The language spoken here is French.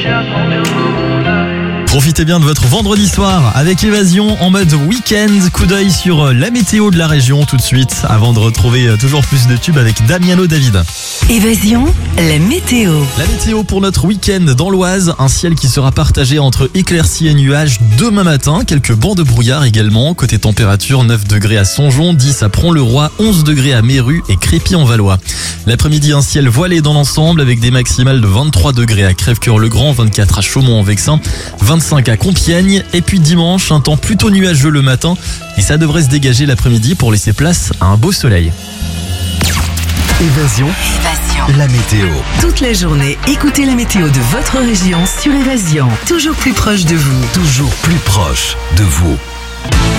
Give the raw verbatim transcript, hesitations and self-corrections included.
Profitez bien de votre vendredi soir avec Évasion en mode week-end. Coup d'œil sur la météo de la région tout de suite avant de retrouver toujours plus de tubes avec Damiano David. Évasion, la météo. La météo pour notre week-end dans l'Oise, un ciel qui sera partagé entre éclaircies et nuages demain matin, quelques bancs de brouillard également. Côté température, neuf degrés à Songeon, dix à Pront-le-Roi, onze degrés à Méru et Crépy-en-Valois. L'après-midi, un ciel voilé dans l'ensemble avec des maximales de vingt-trois degrés à Crèvecœur-le-Grand, vingt-quatre à Chaumont-en-Vexin, vingt-cinq à Compiègne. Et puis dimanche, un temps plutôt nuageux le matin et ça devrait se dégager l'après-midi pour laisser place à un beau soleil. Évasion, Évasion. la météo. Toute la journée, écoutez la météo de votre région sur Évasion. Toujours plus proche de vous. Toujours plus proche de vous.